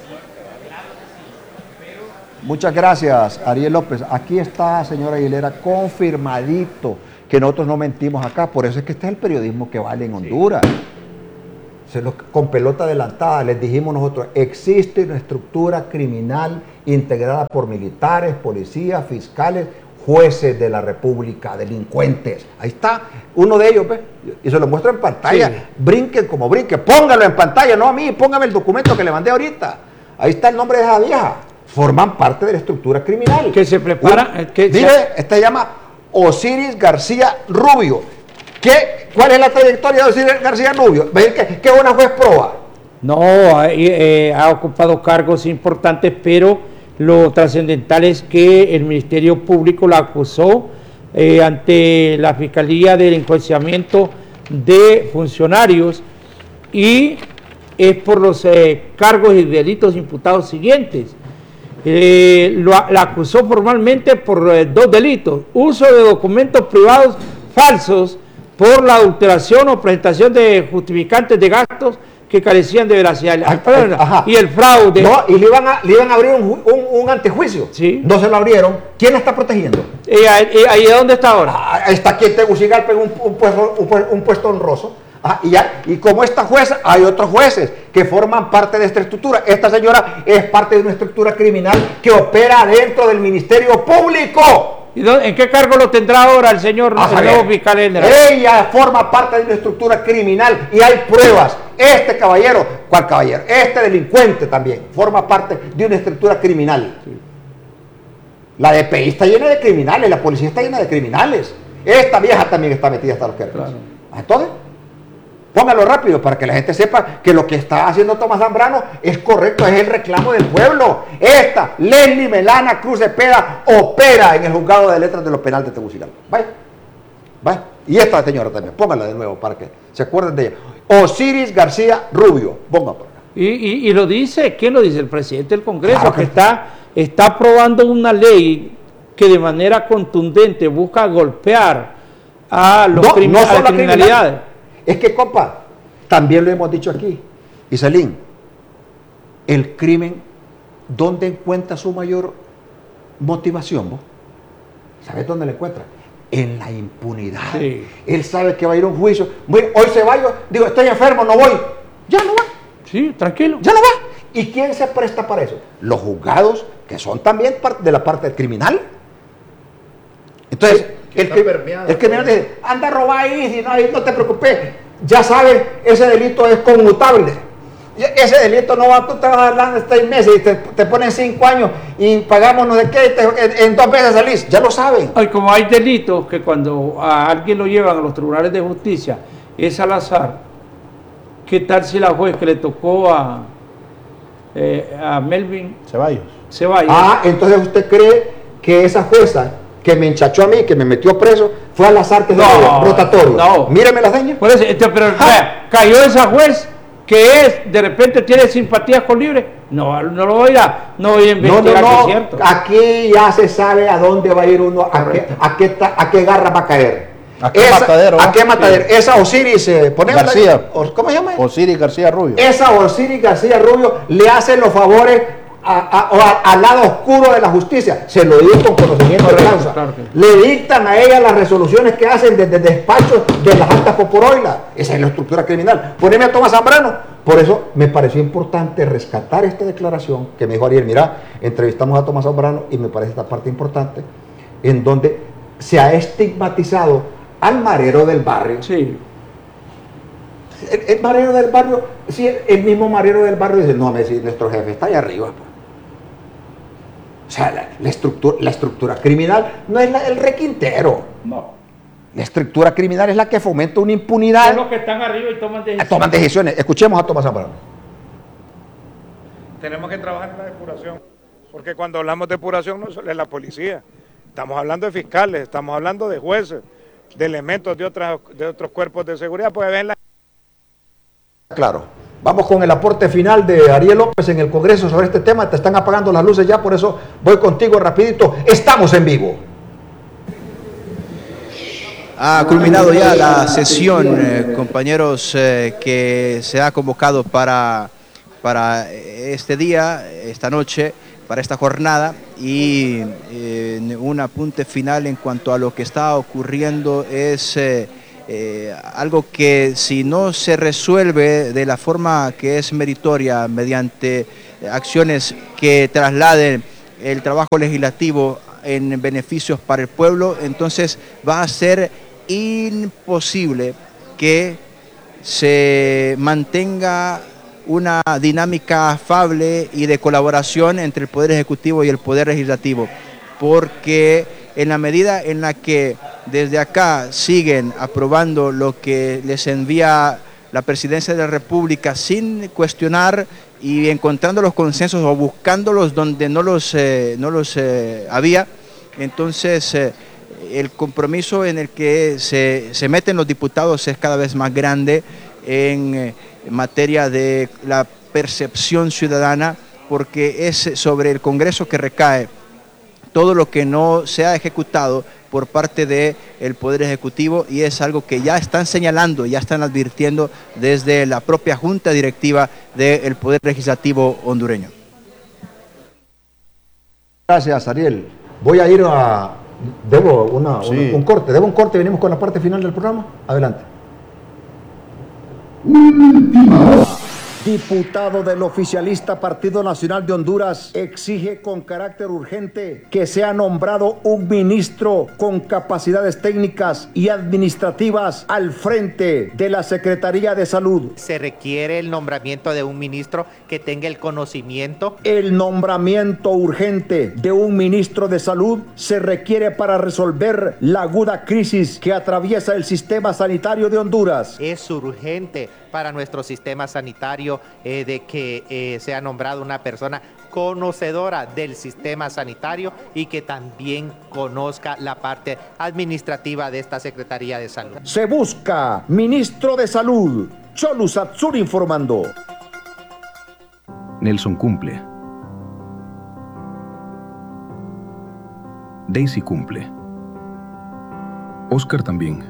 Muchas gracias, Ariel López. Aquí está, señora Aguilera, confirmadito que nosotros no mentimos acá. Por eso es que este es el periodismo que vale en Honduras. Se lo, con pelota adelantada, les dijimos nosotros, existe una estructura criminal integrada por militares, policías, fiscales, jueces de la República, delincuentes. Ahí está, uno de ellos, ¿ves? Y se lo muestro en pantalla. Sí. Brinquen como brinquen, póngalo en pantalla, no a mí, póngame el documento que le mandé ahorita. Ahí está el nombre de esa vieja. Forman parte de la estructura criminal. Que se prepara. Que Mire, se... este se llama Osiris García Rubio. ¿Qué, ¿Cuál es la trayectoria de Osiris García Rubio? ¿Ven que, que una juez proba? No, eh, ha ocupado cargos importantes, pero lo trascendental es que el Ministerio Público la acusó eh, ante la Fiscalía de Enjuiciamiento de Funcionarios y es por los eh, cargos y delitos imputados siguientes. Eh, lo, la acusó formalmente por eh, dos delitos: uso de documentos privados falsos por la adulteración o presentación de justificantes de gastos que carecían de veracidad, Ajá. y el fraude. No, y le iban a, le iban a abrir un, un, un antejuicio. Sí. No se lo abrieron. ¿Quién la está protegiendo? ¿Y ahí, y ahí dónde está ahora? Ah, está aquí en Tegucigalpa en un, un, puesto, un, un puesto honroso. Ah, y, ya, y como esta jueza, hay otros jueces que forman parte de esta estructura. Esta señora es parte de una estructura criminal que opera dentro del Ministerio Público. ¿Y dónde, en qué cargo lo tendrá ahora el señor el nuevo fiscal general? Ella forma parte de una estructura criminal y hay pruebas. Este caballero, ¿cuál caballero? Este delincuente también forma parte de una estructura criminal. Sí. La D P I está llena de criminales, la policía está llena de criminales. Esta vieja también está metida hasta los queremos. Claro. Entonces, póngalo rápido para que la gente sepa que lo que está haciendo Tomás Zambrano es correcto, es el reclamo del pueblo. Esta, Leslie Melana Cruz Cepeda, opera en el juzgado de letras de los penales de Tegucigalpa. Vaya, vaya. Y esta señora también, póngala de nuevo para que se acuerden de ella. Osiris García Rubio, ponga por acá. Y, y, y lo dice, ¿quién lo dice? El presidente del Congreso, claro que, que está, está aprobando una ley que de manera contundente busca golpear a los no, crimin no a la criminalidad. criminal. Es que, compa, también lo hemos dicho aquí, Iselín, el crimen, ¿dónde encuentra su mayor motivación? ¿Vos? ¿Sabes dónde la encuentra? En la impunidad. Sí. Él sabe que va a ir a un juicio. Hoy se va, yo digo, estoy enfermo, no voy. Ya no va. Sí, tranquilo. Ya no va. ¿Y quién se presta para eso? Los juzgados, que son también parte de la parte criminal. Entonces, sí, el, el criminal dice, anda a robar ahí, si no, ahí no te preocupes. Ya sabes, ese delito es conmutable. Ese delito no va, tú te vas a dar seis meses y te, te ponen cinco años y pagamos no sé qué, te, en, en dos veces salís. Ya lo saben. Ay, como hay delitos que cuando a alguien lo llevan a los tribunales de justicia es al azar, ¿qué tal si la juez que le tocó a, eh, a Melvin Ceballos? Ceballos? Ah, entonces usted cree que esa jueza que me enchachó a mí, que me metió preso, fue al azar que no, fue rotatorio. No. Míreme las señas. Por eso, este, pero ah. cayó esa juez que es, de repente tiene simpatías con Libre. No, no lo voy a, no voy a investigar, no, no, no. Es cierto. Aquí ya se sabe a dónde va a ir uno, a qué, a, qué, a qué garra va a caer. ¿A qué esa, matadero? ¿A qué matadero? Sí. Esa Osiris, eh, García. ¿Cómo se llama? Osiris García Rubio. Esa Osiris García Rubio le hace los favores A, a, a, al lado oscuro de la justicia. Se lo digo con conocimiento de causa. Claro que... Le dictan a ella las resoluciones que hacen desde despachos de las altas poporoilas. Esa es la estructura criminal. Poneme a Tomás Zambrano. Por eso me pareció importante rescatar esta declaración que me dijo Ariel. Mira, entrevistamos a Tomás Zambrano y me parece esta parte importante, en donde se ha estigmatizado al marero del barrio. Sí. El, el marero del barrio, sí, el mismo marero del barrio dice, no, me dice, nuestro jefe está allá arriba. Pues. O sea, la, la, estructura, la estructura criminal no es la, el requintero. No. La estructura criminal es la que fomenta una impunidad. Son los que están arriba y toman decisiones. Toman decisiones. Escuchemos a Tomás Zambrano. Tenemos que trabajar en la depuración, porque cuando hablamos de depuración no solo es la policía. Estamos hablando de fiscales, estamos hablando de jueces, de elementos de, otras, de otros cuerpos de seguridad, puede ver la... Claro. Vamos con el aporte final de Ariel López en el Congreso sobre este tema. Te están apagando las luces ya, por eso voy contigo rapidito. Estamos en vivo. Ha culminado ya la sesión, eh, compañeros, eh, que se ha convocado para, para este día, esta noche, para esta jornada, y eh, un apunte final en cuanto a lo que está ocurriendo es eh, eh, algo que, si no se resuelve de la forma que es meritoria, mediante acciones que trasladen el trabajo legislativo en beneficios para el pueblo, entonces va a ser imposible que se mantenga una dinámica afable y de colaboración entre el Poder Ejecutivo y el Poder Legislativo, porque en la medida en la que desde acá siguen aprobando lo que les envía la Presidencia de la República sin cuestionar y encontrando los consensos o buscándolos donde no los, eh, no los eh, había, entonces eh, el compromiso en el que se, se meten los diputados es cada vez más grande en, eh, en materia de la percepción ciudadana, porque es sobre el Congreso que recae todo lo que no se ha ejecutado por parte del Poder Ejecutivo, y es algo que ya están señalando, ya están advirtiendo desde la propia Junta Directiva del Poder Legislativo hondureño. Gracias, Ariel. Voy a ir a... Debo una, sí. una, un corte, debo un corte, venimos con la parte final del programa. Adelante. Diputado del oficialista Partido Nacional de Honduras exige con carácter urgente que sea nombrado un ministro con capacidades técnicas y administrativas al frente de la Secretaría de Salud. Se requiere el nombramiento de un ministro que tenga el conocimiento. El nombramiento urgente de un ministro de Salud se requiere para resolver la aguda crisis que atraviesa el sistema sanitario de Honduras. Es urgente para nuestro sistema sanitario eh, de que eh, sea nombrada una persona conocedora del sistema sanitario y que también conozca la parte administrativa de esta Secretaría de Salud. Se busca ministro de Salud. Cholu Satsur informando. Nelson cumple. Daisy cumple. Oscar también.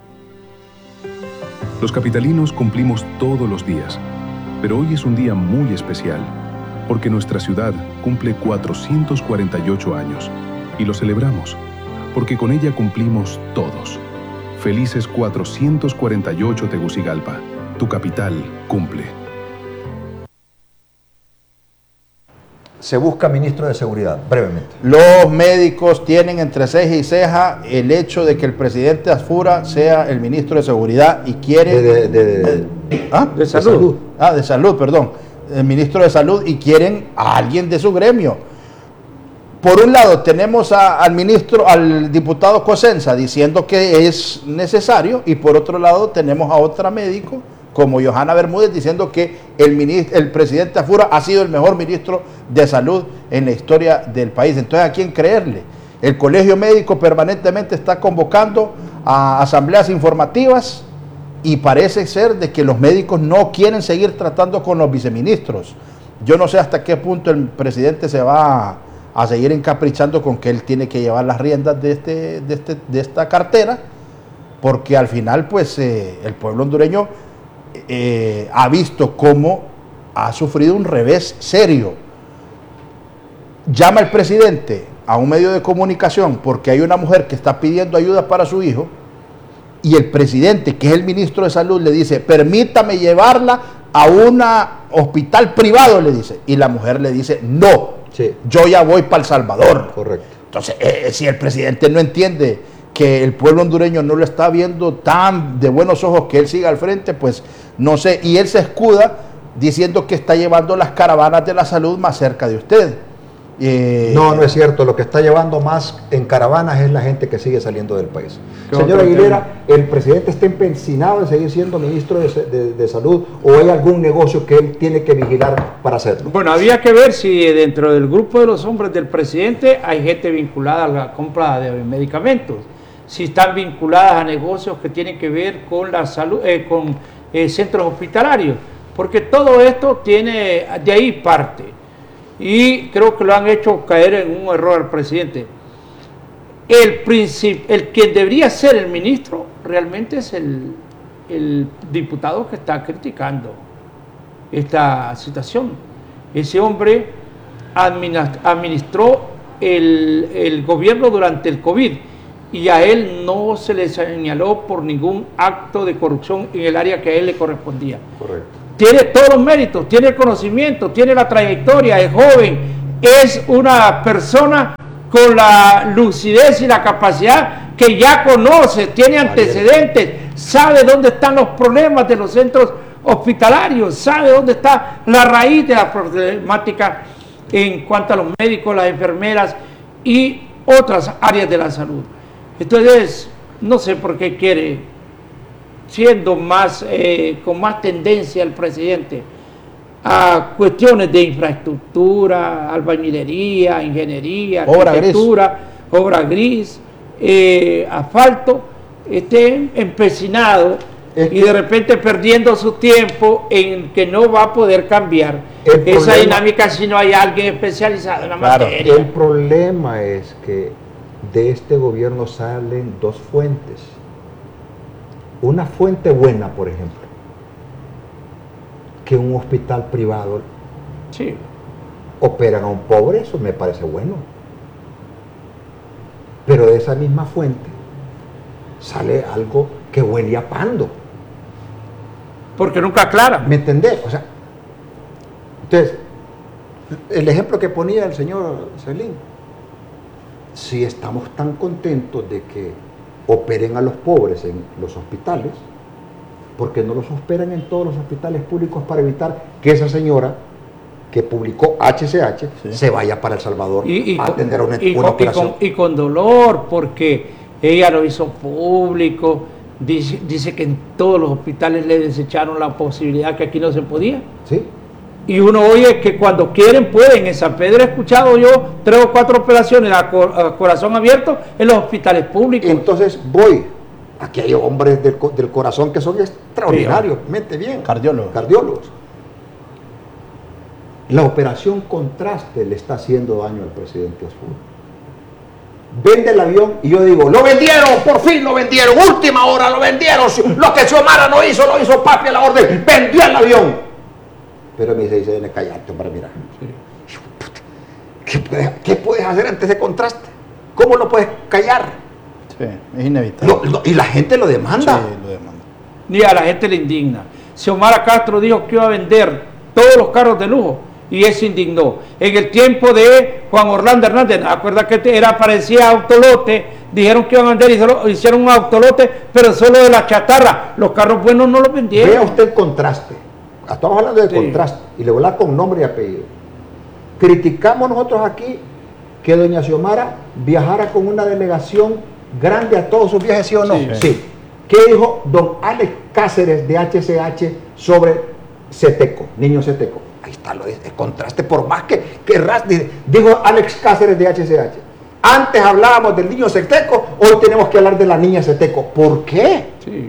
Los capitalinos cumplimos todos los días, pero hoy es un día muy especial, porque nuestra ciudad cumple cuatrocientos cuarenta y ocho años, y lo celebramos, porque con ella cumplimos todos. Felices cuatrocientos cuarenta y ocho Tegucigalpa, tu capital cumple. Se busca ministro de Seguridad, brevemente. Los médicos tienen entre ceja y ceja el hecho de que el presidente Asfura sea el ministro de Seguridad y quieren... De, de, de, de, ¿ah? de, salud. de salud. Ah, de salud, perdón. El ministro de Salud, y quieren a alguien de su gremio. Por un lado tenemos a, al ministro, al diputado Cosenza diciendo que es necesario, y por otro lado tenemos a otra médico como Johanna Bermúdez diciendo que el, ministro, el presidente Asfura ha sido el mejor ministro de salud en la historia del país. Entonces, ¿a quién creerle? El Colegio Médico permanentemente está convocando a asambleas informativas y parece ser de que los médicos no quieren seguir tratando con los viceministros. Yo no sé hasta qué punto el presidente se va a, a seguir encaprichando con que él tiene que llevar las riendas de, este, de, este, de esta cartera, porque al final pues eh, el pueblo hondureño Eh, ha visto cómo ha sufrido un revés serio. Llama el presidente a un medio de comunicación porque hay una mujer que está pidiendo ayuda para su hijo, y el presidente, que es el ministro de Salud, le dice: permítame llevarla a un hospital privado, le dice, y la mujer le dice: no, sí. yo ya voy para El Salvador. Correcto. Entonces, eh, si el presidente no entiende que el pueblo hondureño no lo está viendo tan de buenos ojos que él siga al frente, pues no sé, y él se escuda diciendo que está llevando las caravanas de la salud más cerca de usted. Eh, no, no es cierto, lo que está llevando más en caravanas es la gente que sigue saliendo del país. Señor Aguilera, ¿el presidente está empecinado en seguir siendo ministro de, de, de salud, o hay algún negocio que él tiene que vigilar para hacerlo? Bueno, había que ver si dentro del grupo de los hombres del presidente hay gente vinculada a la compra de medicamentos. si están vinculadas a negocios que tienen que ver con la salud, eh, con eh, centros hospitalarios, porque todo esto tiene, de ahí parte, y creo que lo han hecho caer en un error al presidente. El, princip, el quien debería ser el ministro realmente es el, el diputado que está criticando esta situación. Ese hombre administró el, el gobierno durante el COVID y a él no se le señaló por ningún acto de corrupción en el área que a él le correspondía. Correcto. Tiene todos los méritos, tiene el conocimiento, tiene la trayectoria, es joven, es una persona con la lucidez y la capacidad que ya conoce, tiene antecedentes, sabe dónde están los problemas de los centros hospitalarios, sabe dónde está la raíz de la problemática en cuanto a los médicos, las enfermeras y otras áreas de la salud. Entonces, no sé por qué quiere, siendo más, eh, con más tendencia el presidente a cuestiones de infraestructura, albañilería, ingeniería, obra arquitectura, gris. obra gris, eh, asfalto, esté empecinado Es y que- de repente perdiendo su tiempo en que no va a poder cambiar El esa problema- dinámica si no hay alguien especializado en la Claro. materia. El problema es que de este gobierno salen dos fuentes. Una fuente buena, por ejemplo, que un hospital privado Sí. operan a un pobre, eso me parece bueno. Pero de esa misma fuente sale algo que huele a pando. Porque nunca aclara. ¿Me entendés? O sea, entonces, el ejemplo que ponía el señor Celín, si estamos tan contentos de que operen a los pobres en los hospitales, ¿por qué no los operan en todos los hospitales públicos para evitar que esa señora que publicó H C H Sí. se vaya para El Salvador Y, y a con- atender una, y una con, y operación? con- y con dolor, porque ella lo hizo público, dice, dice que en todos los hospitales le desecharon la posibilidad que aquí no se podía. ¿Sí? Y uno oye que cuando quieren pueden. En San Pedro he escuchado yo tres o cuatro operaciones a, cor- a corazón abierto en los hospitales públicos. Entonces voy, aquí hay hombres del, co- del corazón que son extraordinarios, mente bien. Cardiólogos. Cardiólogos. La operación Contraste le está haciendo daño al presidente Osuna. Vende el avión y yo digo, lo vendieron, por fin lo vendieron, última hora lo vendieron, lo que Xiomara no hizo, lo hizo papi a la orden, vendió el avión. Pero me dice, dice, callate, hombre, mira. ¿Qué puedes, ¿Qué puedes hacer ante ese contraste? ¿Cómo lo puedes callar? Sí, es inevitable. Lo- lo- y la gente lo demanda. Sí, lo demanda. Ni a la gente le indigna. Xiomara Castro dijo que iba a vender todos los carros de lujo y él se indignó. En el tiempo de Juan Orlando Hernández, acuerda que te- era parecía autolote, dijeron que iban a vender y solo hicieron un autolote, pero solo de la chatarra. Los carros buenos no los vendieron. Vea usted el contraste. Estamos hablando de Sí. contraste y le voy a hablar con nombre y apellido. Criticamos nosotros aquí que doña Xiomara viajara con una delegación grande a todos sus viajes, ¿sí o no? Sí. Sí. ¿Qué dijo don Alex Cáceres de H C H sobre Ceteco, niño Ceteco? Ahí está lo de el contraste, por más que, que ras- dijo Alex Cáceres de H C H. Antes hablábamos del niño Ceteco, hoy tenemos que hablar de la niña Ceteco. ¿Por qué? Sí.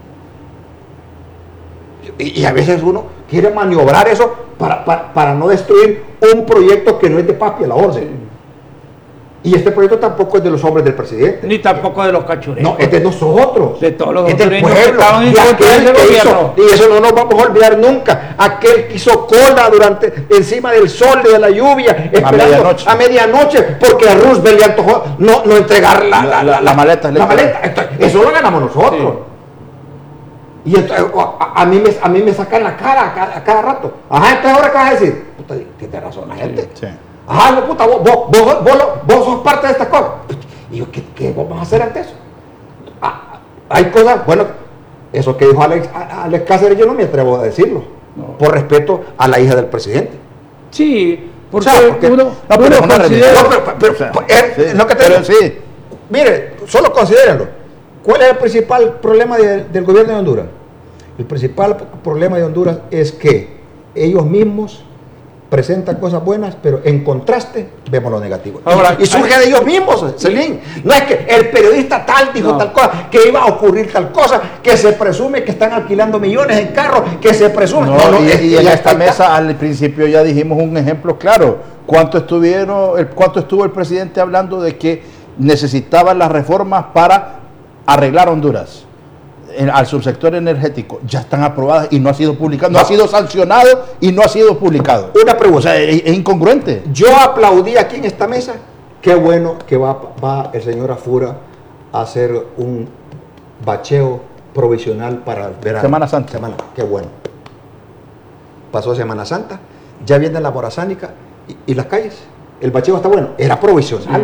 Y, y a veces uno quiere maniobrar eso para, para, para no destruir un proyecto que no es de papi a la orden. Y este proyecto tampoco es de los hombres del presidente. Ni tampoco de los cachureos. No, es de nosotros. De todos los es del hondureños que pueblo. estaban en Y contra aquel del que gobierno. hizo, y eso no nos vamos a olvidar nunca. Aquel que hizo cola durante, encima del sol y de la lluvia, esperando medianoche. a medianoche, porque a Roosevelt le antojó no, no entregar la, la, la, La maleta La eléctrica. maleta. Entonces, eso lo ganamos nosotros. Y entonces, a, a mí me, a mí me sacan la cara a cada, a cada rato. Ajá, entonces ahora qué vas a decir. Puta, tiene razón la gente. Sí. Ajá, no, puta, vos, vos, vos, vos, lo- vos sos parte de esta cosa. Y yo, ¿qué, qué vamos a hacer ante eso? Ah, hay cosas, bueno, eso que dijo Alex, a- Alex Cáceres, yo no me atrevo a decirlo. No. Por respeto a la hija del presidente. Sí, porque, O sea, porque- uno, No, pero uno es una considera... No, pero, pero- O sea, pero, eh, sí, lo que te pero digo. sí. Mire, solo considérenlo. ¿Cuál es el principal problema de- del gobierno de Honduras? El principal problema de Honduras es que ellos mismos presenta cosas buenas, pero en contraste vemos lo negativo. Ahora, y, y surge de ellos mismos, Celín. No es que el periodista tal dijo No. tal cosa, que iba a ocurrir tal cosa, que se presume que están alquilando millones en carros, que se presume. No, No, no, y, es- y en ya esta está- mesa al principio ya dijimos un ejemplo claro. ¿Cuánto estuvieron, el, cuánto estuvo el presidente hablando de que necesitaban las reformas para arreglar Honduras? En- al subsector energético ya están aprobadas y no ha sido publicado, no, No. ha sido sancionado y no ha sido publicado. Una pregunta. O sea, es, es incongruente. Yo aplaudí aquí en esta mesa. Qué bueno que va, va el señor Afura a hacer un bacheo provisional para el verano. Semana Santa. Semana, qué bueno. Pasó Semana Santa, ya viene la morazánica y, y las calles. El bacheo está bueno. Era provisional.